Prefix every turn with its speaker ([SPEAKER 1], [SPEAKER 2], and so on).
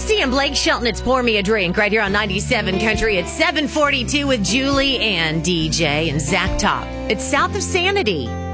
[SPEAKER 1] Christy and Blake Shelton. It's Pour Me a Drink right here on 97 Country. It's 7:42 with Julie and DJ and Zach Top. It's South of Sanity.